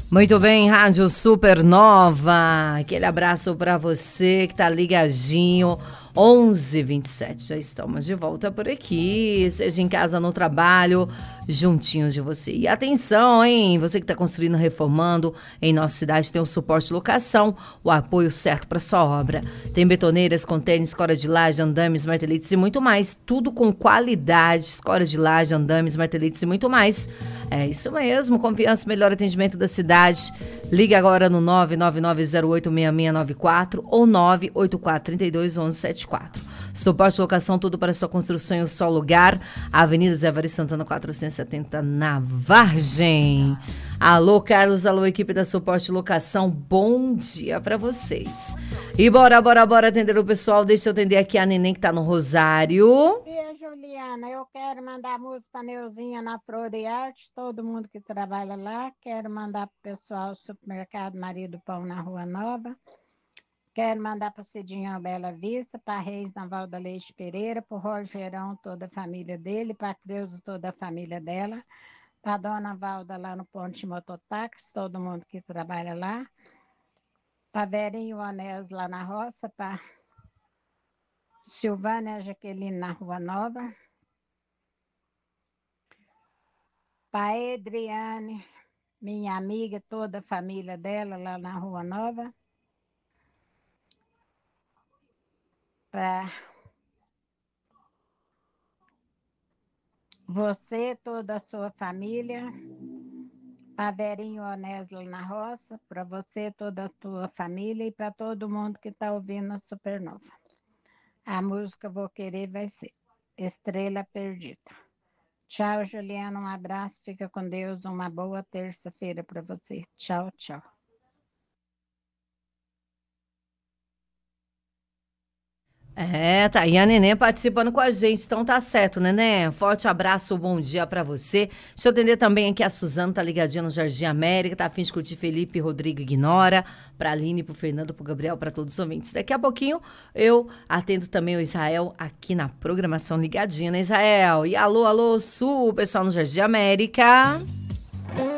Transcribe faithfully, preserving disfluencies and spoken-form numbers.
Muito bem, Rádio Supernova. Aquele abraço para você que tá ligadinho. onze e vinte e sete, já estamos de volta por aqui, seja em casa, no trabalho, juntinhos de você. E atenção, hein, você que está construindo, reformando, em nossa cidade tem o suporte de locação, o apoio certo para sua obra. Tem betoneiras, contêineres, escora de laje, andames, marteletes e muito mais, tudo com qualidade, escora de laje, andames, marteletes e muito mais. É isso mesmo, confiança, melhor atendimento da cidade. Liga agora no nove nove nove zero oito seis seis nove quatro ou nove oito quatro três dois um um sete quatro. Suporte de locação, tudo para sua construção em um só lugar. Avenida Zé Vari Santana quatrocentos e setenta, na Vargem. Alô, Carlos, alô, equipe da Suporte de Locação, bom dia para vocês. E bora, bora, bora atender o pessoal. Deixa eu atender aqui a Neném que tá no Rosário. E Juliana, eu quero mandar música para Neuzinha na Flor e Arte, todo mundo que trabalha lá. Quero mandar para o pessoal do Supermercado Maria do Pão na Rua Nova. Quero mandar para Cidinho Bela Vista, para Reis na Valda Leite Pereira, para o Rogerão, toda a família dele, para a Creuza, toda a família dela, para a Dona Valda lá no Ponte Mototáxi, todo mundo que trabalha lá, para Verinho Onés lá na roça, para Silvânia Jaqueline na Rua Nova, para Edriane, minha amiga, toda a família dela lá na Rua Nova, para você, toda a sua família, para Verinho Onés lá na roça, para você, toda a sua família e para todo mundo que está ouvindo a Supernova. A música Vou Querer vai ser Estrela Perdida. Tchau, Juliana, um abraço, fica com Deus, uma boa terça-feira para você. Tchau, tchau. É, tá aí a Neném participando com a gente, então tá certo, Neném. Forte abraço, bom dia pra você. Deixa eu atender também aqui a Suzana, tá ligadinha no Jardim América, tá a fim de curtir Felipe, Rodrigo Ignora, pra Aline, pro Fernando, pro Gabriel, pra todos os ouvintes. Daqui a pouquinho eu atendo também o Israel aqui na programação ligadinha, né, Israel? E alô, alô, Sul, pessoal no Jardim América.